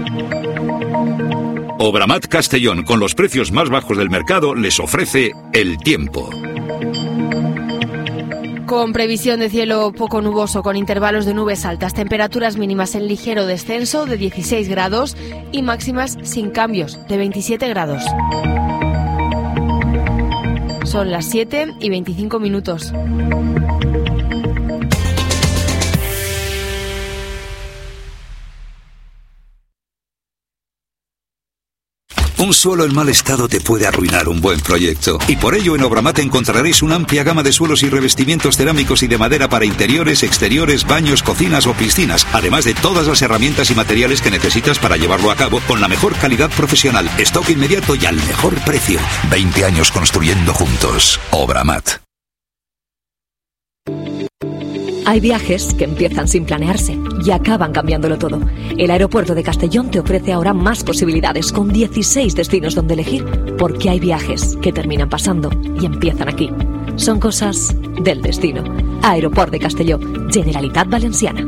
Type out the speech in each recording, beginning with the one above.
Obramat Castellón, con los precios más bajos del mercado, les ofrece el tiempo. Con previsión de cielo poco nuboso con intervalos de nubes altas, temperaturas mínimas en ligero descenso de 16 grados y máximas sin cambios de 27 grados. Son las 7:25. Un suelo en mal estado te puede arruinar un buen proyecto. Y por ello en Obramat encontraréis una amplia gama de suelos y revestimientos cerámicos y de madera para interiores, exteriores, baños, cocinas o piscinas. Además de todas las herramientas y materiales que necesitas para llevarlo a cabo con la mejor calidad profesional, stock inmediato y al mejor precio. 20 años construyendo juntos. Obramat. Hay viajes que empiezan sin planearse y acaban cambiándolo todo. El aeropuerto de Castellón te ofrece ahora más posibilidades con 16 destinos donde elegir, porque hay viajes que terminan pasando y empiezan aquí. Son cosas del destino. Aeroport de Castelló, Generalitat Valenciana.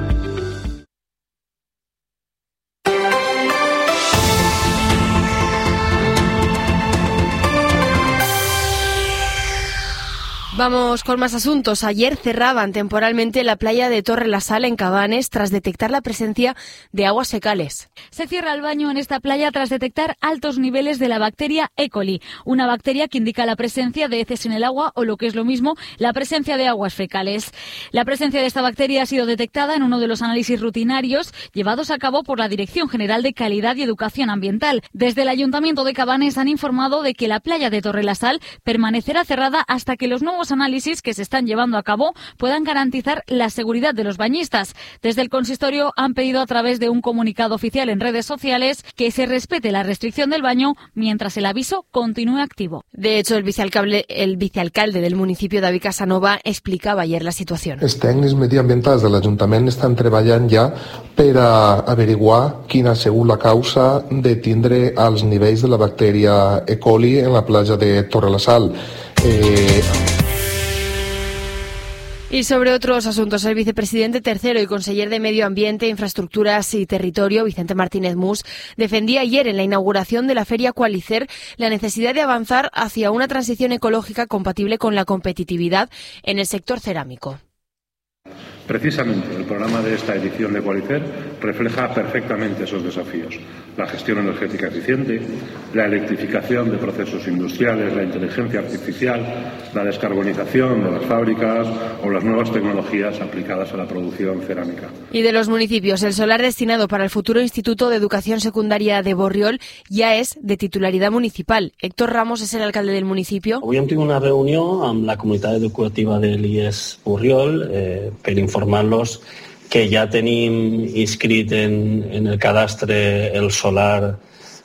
Vamos con más asuntos. Ayer cerraban temporalmente la playa de Torre la Sal en Cabanes tras detectar la presencia de aguas fecales. Se cierra el baño en esta playa tras detectar altos niveles de la bacteria E. coli, una bacteria que indica la presencia de heces en el agua o, lo que es lo mismo, la presencia de aguas fecales. La presencia de esta bacteria ha sido detectada en uno de los análisis rutinarios llevados a cabo por la Dirección General de Calidad y Educación Ambiental. Desde el Ayuntamiento de Cabanes han informado de que la playa de Torre la Sal permanecerá cerrada hasta que los nuevos análisis que se están llevando a cabo puedan garantizar la seguridad de los bañistas. Desde el consistorio han pedido a través de un comunicado oficial en redes sociales que se respete la restricción del baño mientras el aviso continúe activo. De hecho, el vicealcalde del municipio, David Casanova, explicaba ayer la situación. Els tècnics mediambientals de l'Ajuntament estan treballant ja per a averiguar quina ha sigut la causa de tindre els nivells de la bactèria E. coli en la platja de Torre la Sal. Y sobre otros asuntos, el vicepresidente tercero y conseller de Medio Ambiente, Infraestructuras y Territorio, Vicente Martínez Mus, defendía ayer en la inauguración de la Feria Qualicer la necesidad de avanzar hacia una transición ecológica compatible con la competitividad en el sector cerámico. Precisamente el programa de esta edición de Qualicer refleja perfectamente esos desafíos: la gestión energética eficiente, la electrificación de procesos industriales, la inteligencia artificial, la descarbonización de las fábricas o las nuevas tecnologías aplicadas a la producción cerámica. Y de los municipios, el solar destinado para el futuro Instituto de Educación Secundaria de Borriol ya es de titularidad municipal. Héctor Ramos es el alcalde del municipio. Avui hem tingut una reunió amb la comunitat educativa de l'IES Borriol per informar-los que ja tenim inscrit en el cadastre el solar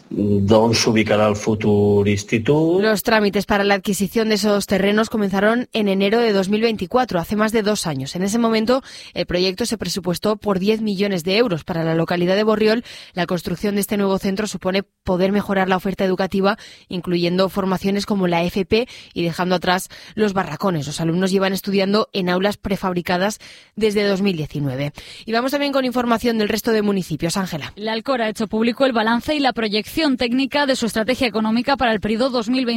d'on s'ubicarà el futur institut. Los trámites para la adquisición de esos terrenos comenzaron en enero de 2024, hace más de 2 años. En ese momento, el proyecto se presupuestó por 10 millones de euros. Para la localidad de Borriol, la construcción de este nuevo centro supone poder mejorar la oferta educativa, incluyendo formaciones como la FP y dejando atrás los barracones. Los alumnos llevan estudiando en aulas prefabricadas desde 2019. Y vamos también con información del resto de municipios. Ángela. La Alcora ha hecho público el balance y la proyección técnica de su estrategia económica para el periodo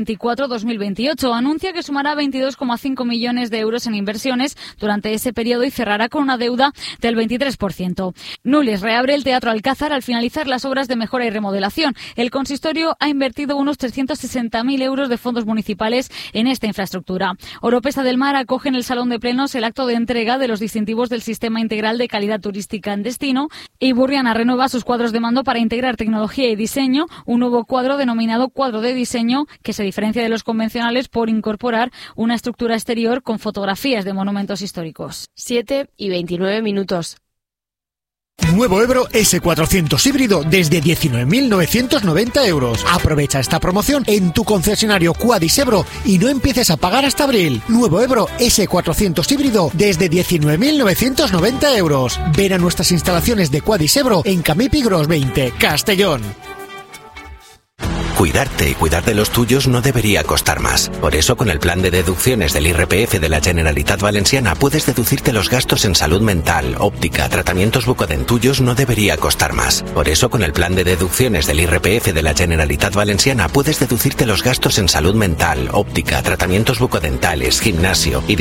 2024-2028. Anuncia que sumará 22,5 millones de euros en inversiones durante ese periodo y cerrará con una deuda del 23%. Nules reabre el Teatro Alcázar al finalizar las obras de mejora y remodelación. El consistorio ha invertido unos 360.000 euros de fondos municipales en esta infraestructura. Oropesa del Mar acoge en el Salón de Plenos el acto de entrega de los distintivos del Sistema Integral de Calidad Turística en Destino, y Burriana renueva sus cuadros de mando para integrar tecnología y diseño, un nuevo cuadro denominado cuadro de diseño que se diferencia de los convencionales por incorporar una estructura exterior con fotografías de monumentos históricos. 7:29. Nuevo Ebro S400 híbrido desde 19.990 euros. Aprovecha esta promoción en tu concesionario Quadis Ebro y no empieces a pagar hasta abril. Nuevo Ebro S400 híbrido desde 19.990 euros. Ven a nuestras instalaciones de Quadis Ebro en Camí Pigros 20, Castellón. Cuidarte y cuidar de los tuyos no debería costar más. Por eso, con el plan de deducciones del IRPF de la Generalitat Valenciana, puedes deducirte los gastos en salud mental, óptica, tratamientos bucodentuyos no debería costar más. Por eso, con el plan de deducciones del IRPF de la Generalitat Valenciana, puedes deducirte los gastos en salud mental, óptica, tratamientos bucodentales, gimnasio y